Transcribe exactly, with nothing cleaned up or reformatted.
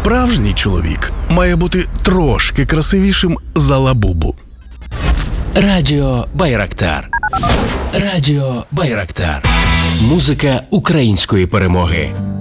Справжній чоловік має бути трошки красивішим за Лабубу. Радіо Байрактар. Радіо Байрактар. Музика української перемоги.